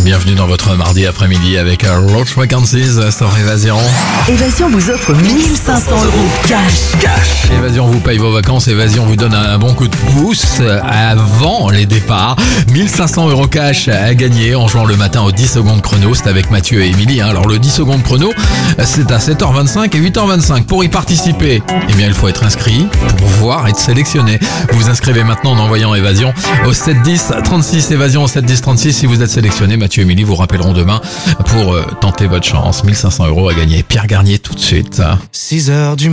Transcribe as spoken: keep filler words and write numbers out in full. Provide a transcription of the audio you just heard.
Bienvenue dans votre mardi après-midi avec Road Frequencies sur Évasion. Évasion vous offre mille cinq cents euros cash. Cash. Évasion vous paye vos vacances, Évasion vous donne un bon coup de pouce avant les départs. mille cinq cents euros cash à gagner en jouant le matin au dix secondes chrono. C'est avec Mathieu et Émilie. Alors le dix secondes chrono, c'est à sept heures vingt-cinq et huit heures vingt-cinq. Pour y participer, eh bien il faut être inscrit pour pouvoir être sélectionné. Vous vous inscrivez maintenant en envoyant Évasion au sept dix trente-six. Évasion au sept dix trente-six. Si vous êtes sélectionné, Mathieu et Émilie vous rappelleront demain pour tenter votre chance. mille cinq cents euros à gagner. Pierre Garnier tout de suite. six heures du